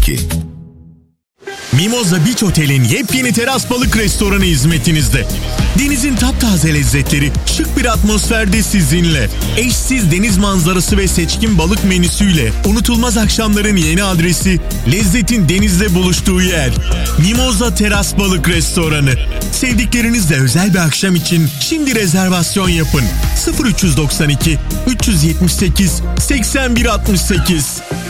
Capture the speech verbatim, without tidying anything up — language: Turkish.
iki. Mimoza Beach Otel'in yepyeni teras balık restoranı hizmetinizde. Denizin taptaze lezzetleri şık bir atmosferde sizinle. Eşsiz deniz manzarası ve seçkin balık menüsüyle unutulmaz akşamların yeni adresi, lezzetin denizle buluştuğu yer. Mimoza Teras Balık Restoranı. Sevdiklerinizle özel bir akşam için şimdi rezervasyon yapın. sıfır üç doksan iki üç yetmiş sekiz seksen bir altmış sekiz